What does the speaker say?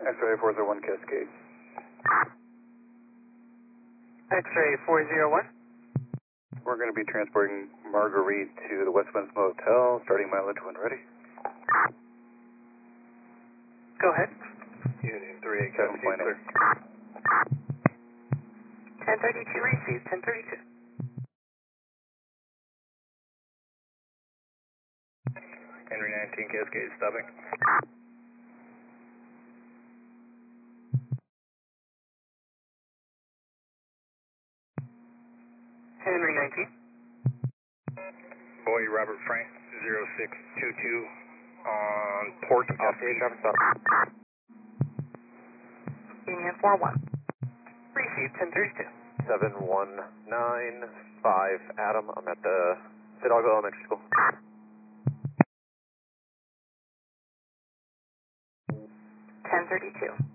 X-ray 401 Cascade. X-ray 401. We're going to be transporting Marguerite to the Westwinds Motel, starting mileage when ready. Go ahead. Union 38 Cascade, clear. 1032 received, 1032. Henry 19 Cascade, stopping. Henry 19. Boy, Robert Frank, 0622 on port off the traffic stop. Union 41. Received, 1032. 7195 Adam, I'm at the Hidalgo Elementary School. 1032.